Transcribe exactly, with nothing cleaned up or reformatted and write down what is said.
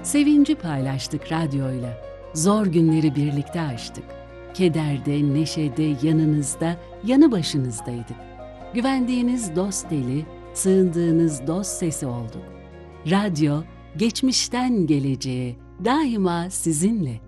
Sevinci paylaştık radyoyla. Zor günleri birlikte aştık. Kederde, neşede, yanınızda, yanı başınızdaydık. Güvendiğiniz dost eli, sığındığınız dost sesi olduk. Radyo, geçmişten geleceğe, daima sizinle.